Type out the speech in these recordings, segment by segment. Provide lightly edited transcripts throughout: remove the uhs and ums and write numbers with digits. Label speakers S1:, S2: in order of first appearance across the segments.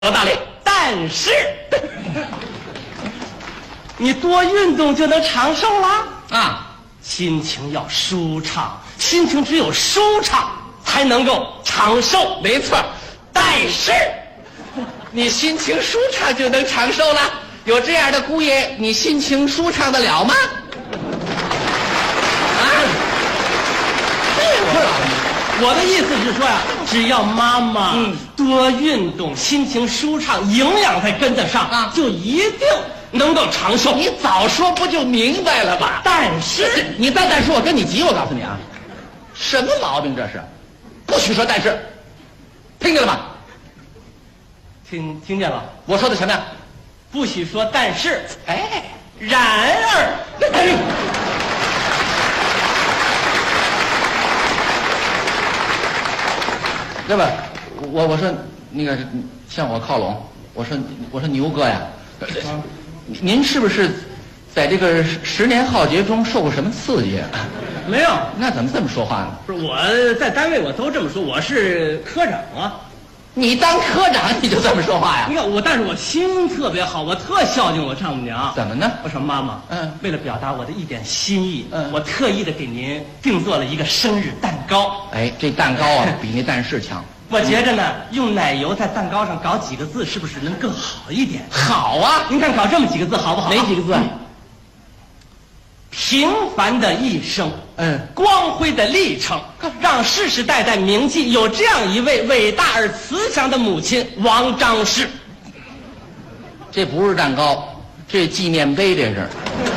S1: 道理。
S2: 但是你多运动就能长寿啦
S1: 啊！
S2: 心情要舒畅，心情只有舒畅才能够长寿。
S1: 没错，
S2: 但是
S1: 你心情舒畅就能长寿了。有这样的姑爷，你心情舒畅得了吗？啊！
S2: 我的意思是说呀，只要妈妈多运动，心情舒畅，营养再跟得上
S1: 啊，
S2: 就一定能够长寿。
S1: 你早说不就明白了吧？
S2: 但是
S1: 你再但是我跟你急，我告诉你啊，什么毛病这是？不许说但是，听见了吗？
S2: 听见了？
S1: 我说的什么呀？
S2: 不许说但是，
S1: 哎，
S2: 然而，
S1: 对吧？我说那个向我靠拢，我说牛哥呀，您是不是在这个10年浩劫中受过什么刺激啊？
S2: 没有，
S1: 那怎么这么说话呢？
S2: 不是我在单位我都这么说，我是科长啊。
S1: 你当科长你就这么说话呀？
S2: 你看我，但是我心特别好，我特孝敬我丈母娘。
S1: 怎么呢？
S2: 我说妈妈，为了表达我的一点心意，我特意的给您定做了一个生日蛋糕。
S1: 哎，这蛋糕啊，比那蛋式强。
S2: 我觉着呢，用奶油在蛋糕上搞几个字，是不是能更好一点？
S1: 好啊，
S2: 您看搞这么几个字好不好？
S1: 哪几个字？
S2: 平凡的一生，光辉的历程，让世世代代铭记有这样一位伟大而慈祥的母亲王张氏。
S1: 这不是蛋糕，这纪念碑，这是。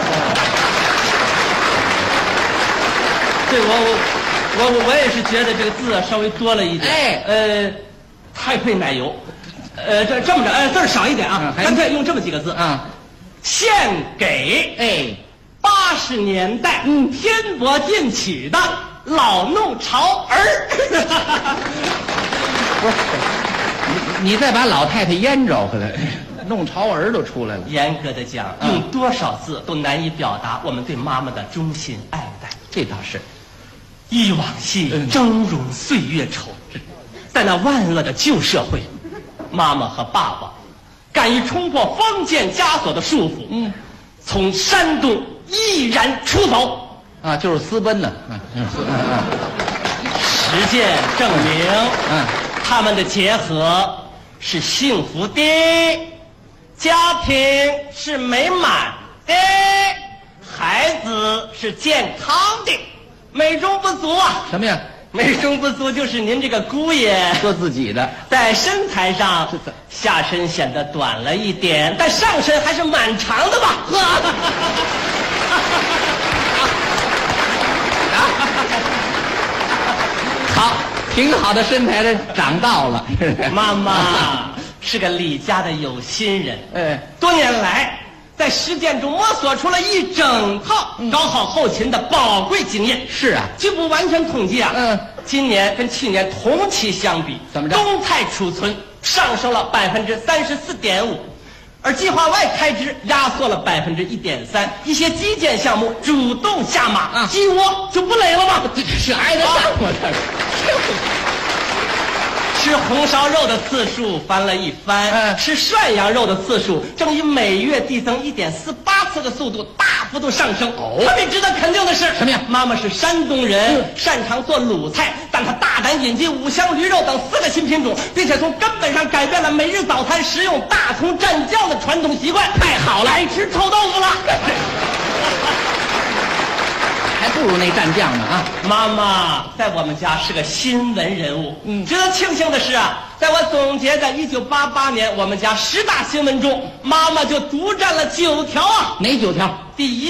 S2: 对，我也是觉得这个字啊稍微多了一点。
S1: 哎，
S2: 太配奶油。这么着，字儿少一点啊，干脆用这么几个字
S1: 啊，
S2: 献给80年代天国进取的老弄潮儿。
S1: 不是，你再把老太太腌着回来，弄潮儿都出来了。
S2: 严格的讲，用多少字都难以表达我们对妈妈的衷心爱戴。
S1: 这倒是。
S2: 忆往昔峥嵘岁月稠，在那万恶的旧社会，妈妈和爸爸敢于冲破封建枷锁的束缚，从山东毅然出走
S1: 啊，就是私奔呢。
S2: 实践证明，他们的结合是幸福的，家庭是美满的，孩子是健康的。美中不足啊！
S1: 什么呀？
S2: 美中不足就是您这个姑爷
S1: 说自己的，
S2: 在身材上下身显得短了一点，但上身还是蛮长的吧？
S1: 好，挺好的身材的长到了。
S2: 妈妈是个李家的有心人，多年来在实践中摸索出了一整套搞好后勤的宝贵经验。
S1: 是啊，
S2: 据不完全统计啊，今年跟去年同期相比，
S1: 怎么着？
S2: 冬菜储存上升了34.5%，而计划外开支压缩了1.3%，一些基建项目主动下马，鸡窝就不垒了吗？
S1: 这是挨得上吗？这是。
S2: 吃红烧肉的次数翻了一番，吃涮羊肉的次数正以每月递增1.48次的速度大幅度上升。特别值得肯定的是，
S1: 什么呀？
S2: 妈妈是山东人，擅长做鲁菜，但她大胆引进五香驴肉等4个新品种，并且从根本上改变了每日早餐食用大葱蘸酱的传统习惯。太好了，爱吃臭豆腐了。
S1: 还不如那蘸酱呢啊！
S2: 妈妈在我们家是个新闻人物。值得庆幸的是啊，在我总结的1988年我们家10大新闻中，妈妈就独占了9条啊。
S1: 哪9条？
S2: 第一